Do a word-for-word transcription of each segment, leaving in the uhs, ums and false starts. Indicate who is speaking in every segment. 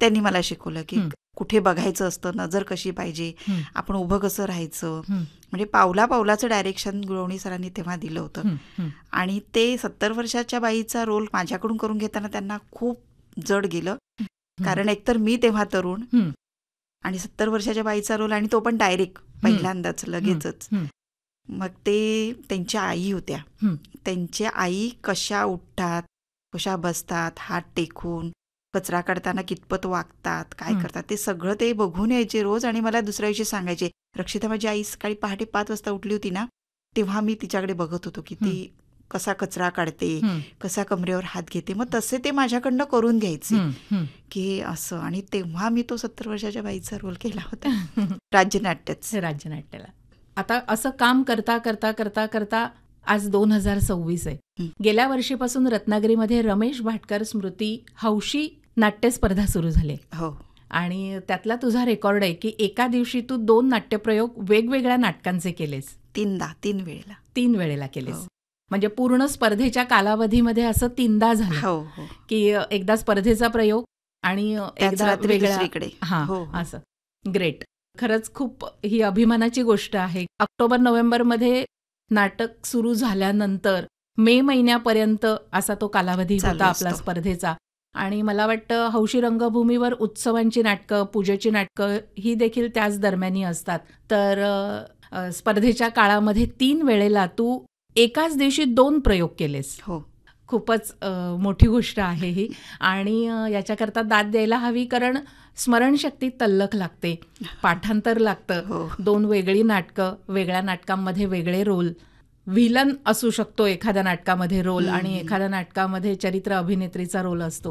Speaker 1: त्यांनी मला शिकवलं की
Speaker 2: हं.
Speaker 1: कुठे बघायचं असतं, नजर कशी पाहिजे,
Speaker 2: हं.
Speaker 1: आपण उभं कसं राहायचं,
Speaker 2: हं.
Speaker 1: म्हणजे पावला पावलाचं डायरेक्शन गुळवणी सरांनी तेव्हा दिलं होतं.
Speaker 2: हं. हं.
Speaker 1: आणि ते सत्तर वर्षाच्या बाईचा रोल माझ्याकडून करून घेताना त्यांना खूप जड गेलं.
Speaker 2: हं.
Speaker 1: कारण एकतर मी तेव्हा तरुण
Speaker 2: हं.
Speaker 1: आणि सत्तर वर्षाच्या बाईचा रोल, आणि तो पण डायरेक्ट पहिल्यांदाच लगेचच.
Speaker 2: हं.
Speaker 1: मग ते त्यांच्या आई होत्या.
Speaker 2: हं.
Speaker 1: त्यांच्या आई कशा उठतात, कशा बसतात, हात टेकून, कचरा काढताना कितपत वागतात, काय
Speaker 2: हं.
Speaker 1: करतात, ते सगळं ते बघून यायचे रोज. आणि मला दुसऱ्या दिवशी सांगायचे, रक्षिता माझी आई सकाळी पहाटे पाच वाजता उठली होती ना, तेव्हा मी तिच्याकडे बघत होतो की ती कसा कचरा काढते,
Speaker 2: हं.
Speaker 1: कसा कमरेवर हात घेते. मग तसे ते माझ्याकडनं करून घ्यायचे
Speaker 2: हं. हं.
Speaker 1: की असं. आणि तेव्हा मी तो सत्तर वर्षाच्या बाईचा रोल केला होता राज्यनाट्यच.
Speaker 2: राज्यनाट्याला. आता असं काम करता करता करता करता आज दोन हजार सव्वीस आहे.
Speaker 1: हं.
Speaker 2: गेल्या वर्षीपासून रत्नागिरीमध्ये रमेश भाटकर स्मृती हौशी नाट्य स्पर्धा सुरू झाली.
Speaker 1: हो.
Speaker 2: आणि त्यातला तुझा रेकॉर्ड आहे की एका दिवशी तू दोन नाट्यप्रयोग वेगवेगळ्या नाटकांचे केलेस.
Speaker 1: तीनदा तीन वेळेला
Speaker 2: तीन वेळेला केलेस.
Speaker 1: हो.
Speaker 2: म्हणजे पूर्ण स्पर्धेच्या कालावधीमध्ये असं तीनदा झालं
Speaker 1: हो हो
Speaker 2: की एकदा स्पर्धेचा प्रयोग आणि
Speaker 1: त्याच
Speaker 2: एकदा
Speaker 1: रात्री
Speaker 2: वेगळा.
Speaker 1: दुसरीकडे.
Speaker 2: हा
Speaker 1: हो, हो.
Speaker 2: असं. ग्रेट. खरंच खूप ही अभिमानाची गोष्ट आहे. ऑक्टोबर नोव्हेंबरमध्ये नाटक सुरू झाल्यानंतर मे महिन्यापर्यंत असा तो कालावधी
Speaker 1: चालू
Speaker 2: होता आपला
Speaker 1: असतो.
Speaker 2: स्पर्धेचा. आणि मला वाटतं हौशी रंगभूमीवर उत्सवांची नाटकं, पूजेची नाटकं ही देखील त्याच दरम्यानी असतात. तर अ, स्पर्धेच्या काळामध्ये तीन वेळेला तू एकाच दिवशी दोन प्रयोग केलेस.
Speaker 1: हो.
Speaker 2: खूपच अ, मोठी गोष्ट आहे ही. आणि अ, याच्याकरता दाद द्यायला हवी, कारण स्मरणशक्ती तल्लख लागते, पाठांतर लागतं.
Speaker 1: हो.
Speaker 2: दोन वेगळी नाटकं, वेगळ्या नाटकांमध्ये वेगळे रोल, व्हिलन असू शकतो एखाद्या नाटकामध्ये रोल
Speaker 1: हम्म,
Speaker 2: आणि
Speaker 1: हम्म.
Speaker 2: एखाद्या नाटकामध्ये चरित्र अभिनेत्रीचा रोल असतो.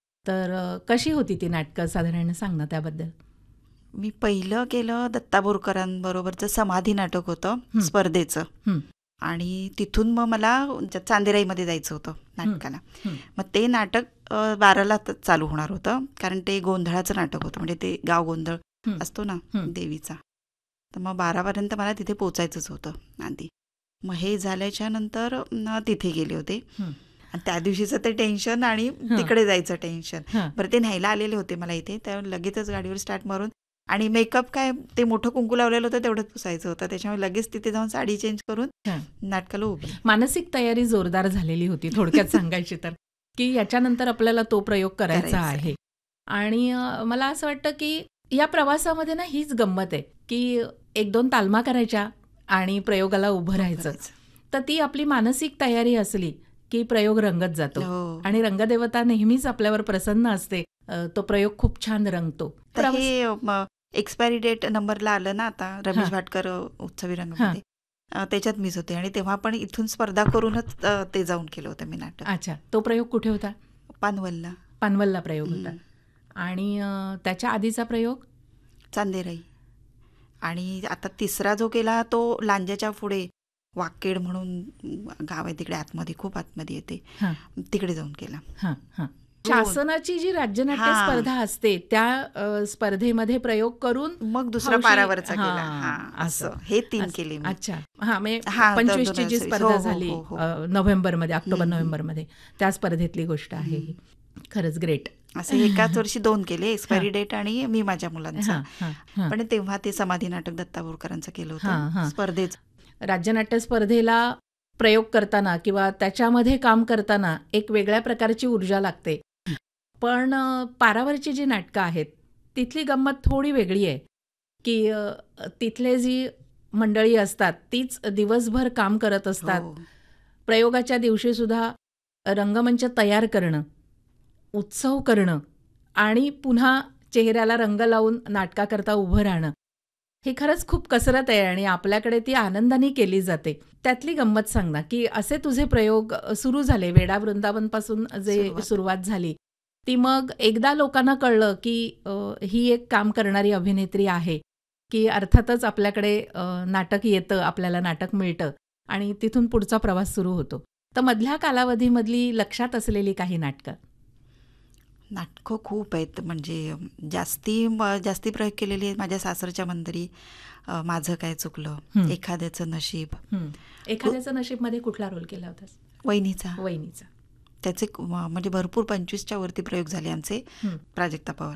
Speaker 2: तर अ, कशी होती ती नाटकं, साधारण सांग ना त्याबद्दल.
Speaker 1: मी पहिलं केलं दत्ता बोरकरांबरोबरचं समाधी नाटक होतं
Speaker 2: हं.
Speaker 1: स्पर्धेचं.
Speaker 2: हं.
Speaker 1: आणि तिथून मग मला ज- चांदेराईमध्ये जायचं होतं नाटकाला.
Speaker 2: हं.
Speaker 1: मग ते नाटक अ, बाराला त- चालू होणार होतं, कारण ते गोंधळाचं नाटक होतं, म्हणजे ते गाव गोंधळ
Speaker 2: हं.
Speaker 1: असतो ना
Speaker 2: हं.
Speaker 1: देवीचा. तर मग बारापर्यंत मला तिथे पोचायचंच होतं आधी. मग हे झाल्याच्या नंतर न, तिथे गेले होते.
Speaker 2: हं.
Speaker 1: आणि त्या दिवशीचं ते टेन्शन आणि
Speaker 2: हं.
Speaker 1: तिकडे जायचं टेन्शन.
Speaker 2: हं.
Speaker 1: बरं, ते न्यायला आलेले होते मला इथे, त्यावर लगेचच गाडीवर स्टार्ट मारून, आणि मेकअप काय ते मोठं कुंकू लावलेलं होतं तेवढंच पुसायचं होतं, त्याच्यामुळे लगेच तिथे जाऊन साडी चेंज करून
Speaker 2: हं.
Speaker 1: नाटकाला उभी.
Speaker 2: मानसिक तयारी जोरदार झालेली होती थोडक्यात सांगायची तर, की याच्यानंतर आपल्याला तो प्रयोग करायचा
Speaker 1: करायचा आहे.
Speaker 2: आहे. आणि अ, मला असं वाटतं की या प्रवासामध्ये ना हीच गंमत आहे की एक दोन तालमा करायच्या आणि प्रयोगाला उभं राहायचं.
Speaker 1: करायचं.
Speaker 2: तर ती आपली मानसिक तयारी असली की प्रयोग रंगत जातो.
Speaker 1: हो.
Speaker 2: आणि रंगदेवता नेहमीच आपल्यावर प्रसन्न असते. अ, तो प्रयोग खूप छान रंगतो.
Speaker 1: तर
Speaker 2: प्रवास-
Speaker 1: हे एक्सपायरी डेट नंबरला आलं ना आता रमेश
Speaker 2: हां.
Speaker 1: भाटकर अ, उत्सवी रंगमध्ये, अ, त्याच्यात मीच होते. आणि तेव्हा पण इथून स्पर्धा करूनच अ, ते जाऊन केलं होतं मी नाटक.
Speaker 2: अच्छा, तो प्रयोग कुठे होता?
Speaker 1: पानवलला.
Speaker 2: पानवलला प्रयोग होता.
Speaker 1: हं.
Speaker 2: आणि अ, त्याच्या आधीचा प्रयोग
Speaker 1: चांदेराई. आणि आता तिसरा जो केला तो लांज्याच्या पुढे वाकेड म्हणून गाव आहे, तिकडे आतमध्ये, खूप आतमध्ये येते,
Speaker 2: हां.
Speaker 1: तिकडे जाऊन केला.
Speaker 2: हां, हां. शासनाची जी राज्यनाट्य
Speaker 1: हां.
Speaker 2: स्पर्धा असते त्या अ, स्पर्धेमध्ये प्रयोग करून
Speaker 1: मग दुसरा
Speaker 2: हौशी-
Speaker 1: पारावरचा
Speaker 2: हां,
Speaker 1: केला. हां,
Speaker 2: असं.
Speaker 1: असं. हे तीन
Speaker 2: असं.
Speaker 1: केले मी.
Speaker 2: अच्छा. हां, म्हणजे
Speaker 1: हां, दोन-
Speaker 2: पंचवीसची
Speaker 1: दोन
Speaker 2: जी
Speaker 1: हजार
Speaker 2: स्पर्धा
Speaker 1: हो, हो,
Speaker 2: झाली
Speaker 1: हो, हो.
Speaker 2: अ, नोव्हेंबरमध्ये, ऑक्टोबर
Speaker 1: हं, हं.
Speaker 2: नोव्हेंबरमध्ये, त्या स्पर्धेतली गोष्ट आहे ही. खरंच ग्रेट.
Speaker 1: असे एकाच वर्षी दोन केले, एक्सपायरी डेट आणि मी माझ्या मुलांचा.
Speaker 2: हां, हां, हां.
Speaker 1: पण तेव्हा ते समाधी नाटक दत्ता बोरकरांचं केलं
Speaker 2: हां, हां.
Speaker 1: होतं स्पर्धेच.
Speaker 2: राज्यनाट्य स्पर्धेला प्रयोग करताना किंवा त्याच्यामध्ये काम करताना एक वेगळ्या प्रकारची ऊर्जा लागते. पण अ, पारावरची जी नाटकं आहेत तिथली गंमत थोडी वेगळी आहे की अ, तिथले जी मंडळी असतात तीच दिवसभर काम करत असतात.
Speaker 1: हो.
Speaker 2: प्रयोगाच्या दिवशीसुद्धा रंगमंच तयार करणं, उत्सव करणं आणि पुन्हा चेहऱ्याला रंग लावून नाटकाकरता उभं राहणं, ही खरंच खूप कसरत आहे आणि आपल्याकडे ती आनंदाने केली जाते. त्यातली गंमत सांग ना, की असे तुझे प्रयोग अ, सुरू झाले वेडा वृंदावनपासून जे
Speaker 1: सुरुवात.
Speaker 2: सुरुवात झाली ती मग एकदा लोकांना कळलं की अ, ही एक काम करणारी अभिनेत्री आहे, की अर्थातच आपल्याकडे अ, नाटक येतं, आपल्याला नाटक मिळतं आणि तिथून पुढचा प्रवास सुरू होतो. तर मधल्या कालावधीमधली लक्षात असलेली काही नाटकं.
Speaker 1: नाटकं खूप आहेत, म्हणजे जास्ती म- जास्ती प्रयोग केलेले आहेत माझ्या सासरच्या मंदिरी, अ, माझं काय चुकलं,
Speaker 2: हं.
Speaker 1: एखाद्याचं नशीब,
Speaker 2: हं. एखाद्याचं नशीबमध्ये कुठला रोल केला होतास?
Speaker 1: वहिनीचा.
Speaker 2: वहिनीचा.
Speaker 1: त्याचे क- म- म्हणजे भरपूर पंचवीसच्या वरती प्रयोग झाले आमचे
Speaker 2: हं.
Speaker 1: प्राजक्ता पवार.